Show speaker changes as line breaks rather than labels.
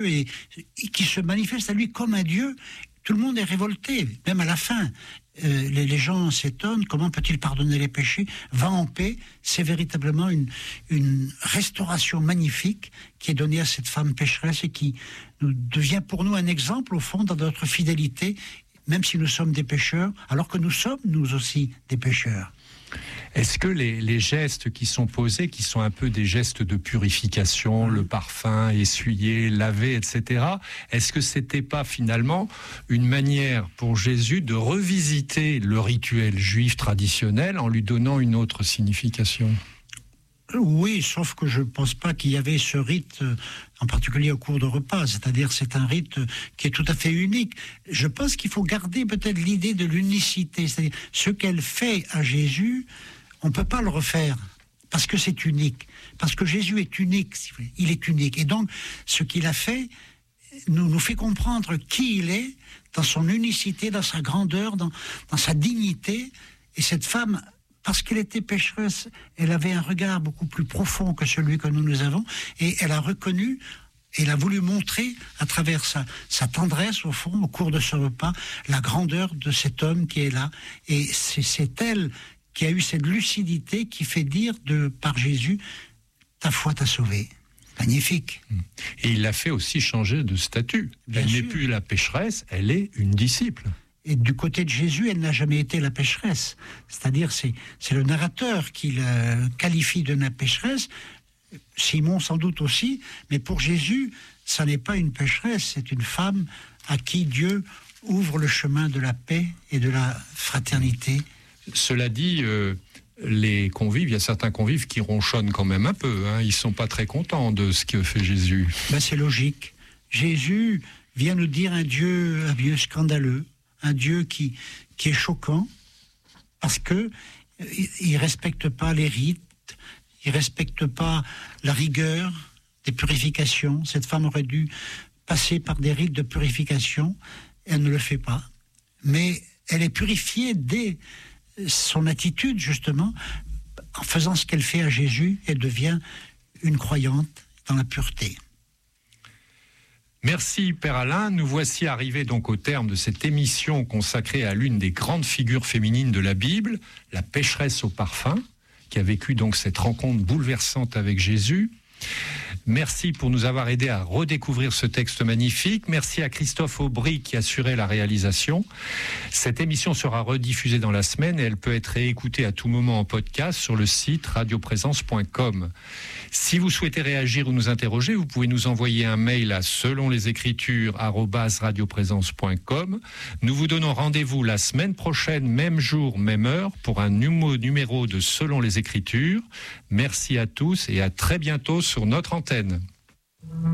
et qui se manifeste à lui comme un Dieu. Tout le monde est révolté, même à la fin. Les gens s'étonnent, comment peut-il pardonner les péchés? Va en paix, c'est véritablement une restauration magnifique qui est donnée à cette femme pécheresse et qui devient pour nous un exemple, au fond, dans notre fidélité, même si nous sommes des pécheurs, alors que nous sommes, nous aussi, des pécheurs.
Est-ce que les gestes qui sont posés, qui sont un peu des gestes de purification, le parfum, essuyer, laver, etc., est-ce que c'était pas finalement une manière pour Jésus de revisiter le rituel juif traditionnel en lui donnant une autre signification ?
Oui, sauf que je ne pense pas qu'il y avait ce rite, en particulier au cours de repas, c'est-à-dire c'est un rite qui est tout à fait unique. Je pense qu'il faut garder peut-être l'idée de l'unicité, c'est-à-dire ce qu'elle fait à Jésus, on ne peut pas le refaire, parce que c'est unique, parce que Jésus est unique, il est unique. Et donc, ce qu'il a fait nous fait comprendre qui il est, dans son unicité, dans sa grandeur, dans sa dignité, et cette femme... Parce qu'elle était pécheresse, elle avait un regard beaucoup plus profond que celui que nous avons, et elle a reconnu, elle a voulu montrer à travers sa tendresse, au fond, au cours de ce repas, la grandeur de cet homme qui est là. Et c'est elle qui a eu cette lucidité qui fait dire par Jésus, ta foi t'a sauvé. Magnifique.
Et il l'a fait aussi changer de statut. Elle n'est plus la pécheresse, elle est une disciple.
Et du côté de Jésus, elle n'a jamais été la pécheresse. C'est-à-dire, c'est le narrateur qui la qualifie de la pécheresse, Simon sans doute aussi, mais pour Jésus, ça n'est pas une pécheresse, c'est une femme à qui Dieu ouvre le chemin de la paix et de la fraternité.
Cela dit, les convives, il y a certains convives qui ronchonnent quand même un peu, hein. Ils ne sont pas très contents de ce que fait Jésus.
C'est logique. Jésus vient nous dire un Dieu scandaleux, un Dieu qui est choquant, parce que il respecte pas les rites, il respecte pas la rigueur des purifications. Cette femme aurait dû passer par des rites de purification, elle ne le fait pas. Mais elle est purifiée dès son attitude, justement, en faisant ce qu'elle fait à Jésus, elle devient une croyante dans la pureté.
Merci Père Alain, nous voici arrivés donc au terme de cette émission consacrée à l'une des grandes figures féminines de la Bible, la pécheresse au parfum, qui a vécu donc cette rencontre bouleversante avec Jésus. Merci pour nous avoir aidés à redécouvrir ce texte magnifique. Merci à Christophe Aubry qui assurait la réalisation. Cette émission sera rediffusée dans la semaine et elle peut être réécoutée à tout moment en podcast sur le site radioprésence.com. Si vous souhaitez réagir ou nous interroger, vous pouvez nous envoyer un mail à selonlesécritures@radioprésence.com. Nous vous donnons rendez-vous la semaine prochaine, même jour, même heure, pour un nouveau numéro de Selon les Écritures. Merci à tous et à très bientôt sur notre antenne.